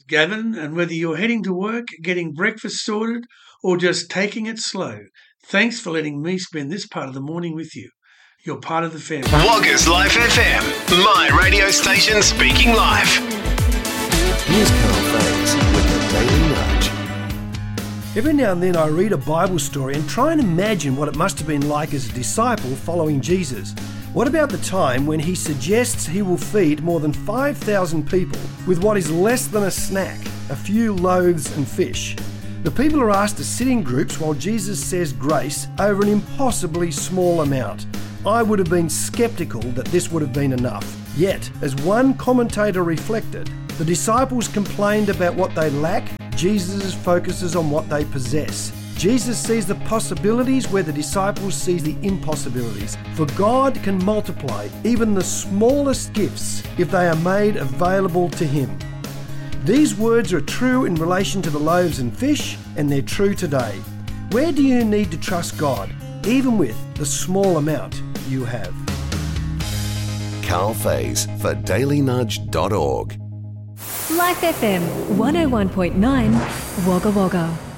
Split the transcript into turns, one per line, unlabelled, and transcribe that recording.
Gavin, and whether you're heading to work, getting breakfast sorted, or just taking it slow, thanks for letting me spend this part of the morning with you. You're part of the family.
Wagga's Life FM, my radio station speaking life.
Here's Carl Faze with the Daily Nudge.
Every now and then I read a Bible story and try and imagine what it must have been like as a disciple following Jesus. What about the time when he suggests he will feed more than 5,000 people with what is less than a snack, a few loaves and fish? The people are asked to sit in groups while Jesus says grace over an impossibly small amount. I would have been sceptical that this would have been enough. Yet, as one commentator reflected, the disciples complained about what they lack. Jesus focuses on what they possess. Jesus sees the possibilities where the disciples see the impossibilities. For God can multiply even the smallest gifts if they are made available to Him. These words are true in relation to the loaves and fish, and they're true today. Where do you need to trust God, even with the small amount you have?
Carl Faze for dailynudge.org.
Life FM 101.9 Wagga Wagga.